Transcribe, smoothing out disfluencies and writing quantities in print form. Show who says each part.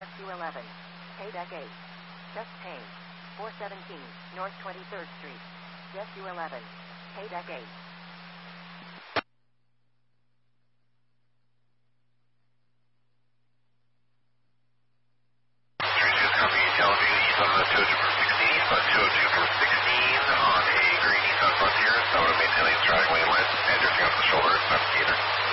Speaker 1: SU11. Paydeck 8. Just Payne. 417 North 23rd Street. SU11. Paydeck 8.
Speaker 2: On a green Nissan Frontier, so to maintain lanes driving lane left, and drifting off the shoulder, not theater.